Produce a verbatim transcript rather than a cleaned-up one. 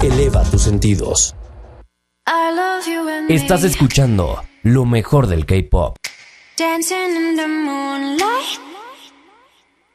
Eleva tus sentidos. Estás escuchando lo mejor del K-pop. Dancing in the moonlight.